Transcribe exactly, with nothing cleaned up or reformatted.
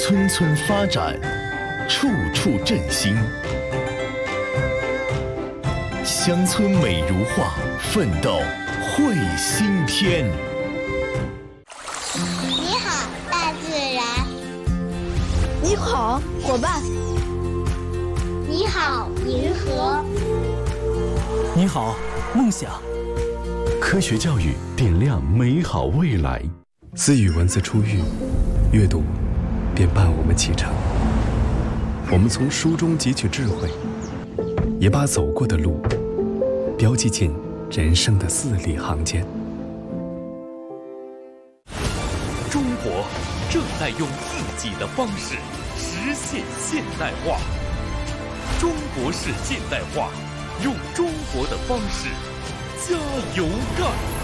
村村发展，处处振兴。乡村美如画，奋斗绘新天。 你好，大自然。 你好，伙伴。 你好，银河。 你好，梦想。 科学教育点亮美好未来。 私语文字初遇，阅读便伴我们启程。我们从书中汲取智慧，也把走过的路标记进人生的字里行间。 中国正在用自己的方式实现现代化。中国式现代化，用中国的方式加油干！